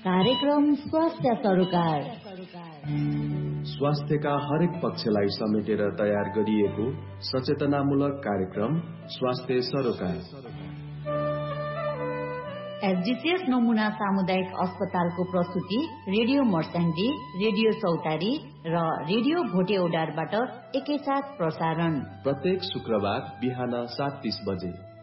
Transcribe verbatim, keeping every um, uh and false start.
कार्यक्रम स्वास्थ्य सरोकार स्वास्थ्यका हरेक पक्षलाई समेटेर तयार गरिएको सचेतनामूलक कार्यक्रम स्वास्थ्य सरोकार। एसडीसीएस नमुना सामुदायिक अस्पतालको प्रस्तुति रेडियो मर्स्याङ्गी, रेडियो चौतारी र रेडियो भोटे ओडारबाट एकैसाथ प्रसारण प्रत्येक शुक्रबार बिहान सात तीस बजे।